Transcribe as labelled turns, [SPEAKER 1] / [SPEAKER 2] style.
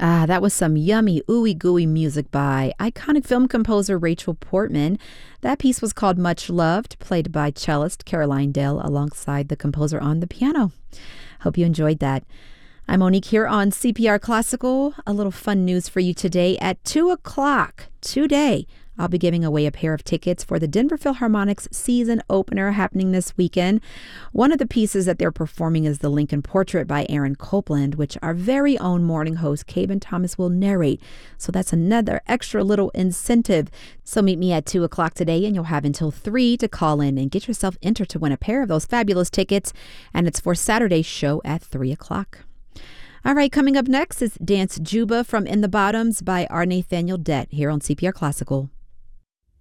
[SPEAKER 1] Ah, that was some yummy, ooey gooey music by iconic film composer Rachel Portman. That piece was called Much Loved, played by cellist Caroline Dell alongside the composer on the piano. Hope you enjoyed that. I'm Monique here on CPR Classical. A little fun news for you today. At 2 o'clock today, I'll be giving away a pair of tickets for the Denver Philharmonic's season opener happening this weekend. One of the pieces that they're performing is the Lincoln Portrait by Aaron Copland, which our very own morning host, Caben Thomas, will narrate. So that's another extra little incentive. So meet me at 2 o'clock today, and you'll have until 3 to call in and get yourself entered to win a pair of those fabulous tickets. And it's for Saturday's show at 3 o'clock. All right, coming up next is Dance Juba from In the Bottoms by R. Nathaniel Dett here on CPR Classical.